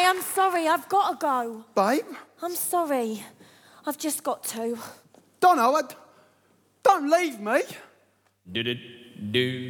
Hey, I'm sorry, I've got to go. Babe? I'm sorry. I've just got to. Dono, don't leave me. Do-do-do.